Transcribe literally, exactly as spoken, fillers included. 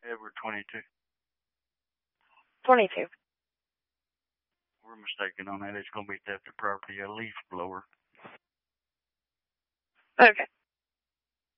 Edward twenty-two. twenty-two. We're mistaken on that. It's going to be theft of property, a leaf blower. Okay.